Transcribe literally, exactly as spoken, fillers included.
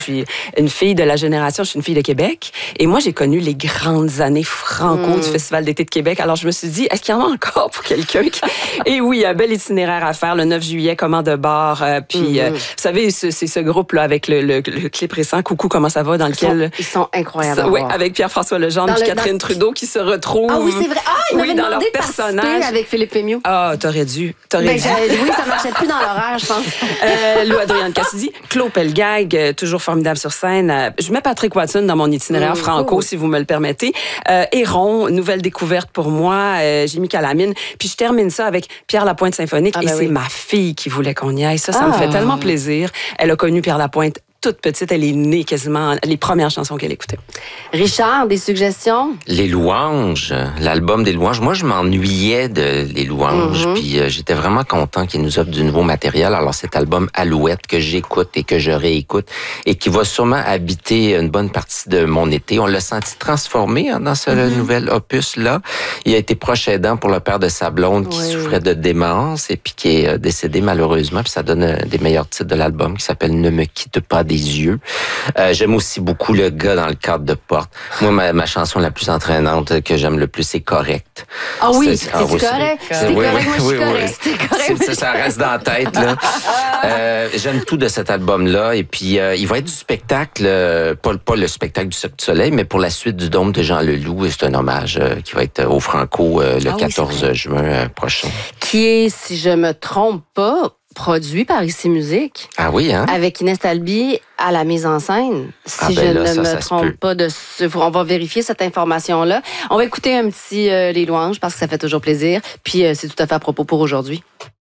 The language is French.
Je suis une fille de la génération, je suis une fille de Québec. Et moi, j'ai connu les grandes années franco mmh. du Festival d'été de Québec. Alors, je me suis dit, est-ce qu'il y en a encore pour quelqu'un qui... Et oui, il y a un bel itinéraire à faire. Le neuf juillet, comment de bar. Euh, puis, mmh. euh, vous savez, c'est ce, ce groupe-là avec le, le, le clip récent, Coucou, comment ça va, dans ils lequel... Sont, ils sont incroyables. Oui, avec Pierre-François Legendre et Catherine dans... Trudeau qui se retrouvent. Ah oui, c'est vrai. Ah, il oui, dans leur personnage. Avec Philippe Fémieux. Ah, t'aurais dû. T'aurais ben, dû. Oui, ça marchait plus dans l'horaire, je pense. euh, Lou Adrienne Cassidy, Claude Pelgag, euh, toujours formidable sur scène. Euh, je mets Patrick Watson dans mon itinéraire mmh, franco, oh. si vous me le permettez. Euh, Héron, nouvelle découverte pour moi. Euh, j'ai mis Calamine. Puis je termine ça avec Pierre Lapointe Symphonique. Ah, et ben c'est oui. ma fille qui voulait qu'on y aille. Ça, ça ah. me fait tellement plaisir. Elle a connu Pierre Lapointe toute petite, elle est née quasiment les premières chansons qu'elle écoutait. Richard, des suggestions? Les Louanges, l'album des Louanges. Moi, je m'ennuyais de Les Louanges, mm-hmm. puis euh, j'étais vraiment content qu'ils nous offrent du nouveau matériel. Alors, cet album Alouette que j'écoute et que je réécoute et qui va sûrement habiter une bonne partie de mon été. On l'a senti transformé hein, dans ce mm-hmm. nouvel opus-là. Il a été proche aidant pour le père de sa blonde qui oui. souffrait de démence et puis qui est décédé malheureusement. Puis ça donne un des meilleurs titres de l'album qui s'appelle Ne me quitte pas des yeux. Euh, j'aime aussi beaucoup le gars dans le cadre de Porte. Moi, ma, ma chanson la plus entraînante que j'aime le plus, c'est Correct. Ah oui, c'est correct. C'est correct, moi je suis correct. C'est correct. Ça, ça reste dans la tête. Là. euh, j'aime tout de cet album-là. Et puis, euh, il va être du spectacle, euh, pas, pas le spectacle du Cirque du Soleil, mais pour la suite du Dôme de Jean Leloup. C'est un hommage euh, qui va être au Franco euh, le ah quatorze oui, juin euh, prochain. Qui est, si je me trompe pas, produit par Ici Musique. Ah oui, hein? Avec Inès Talby à la mise en scène. Si ah ben je là, ne ça, me ça trompe pas, de ce... on va vérifier cette information-là. On va écouter un petit euh, Les Louanges parce que ça fait toujours plaisir. Puis euh, c'est tout à fait à propos pour aujourd'hui.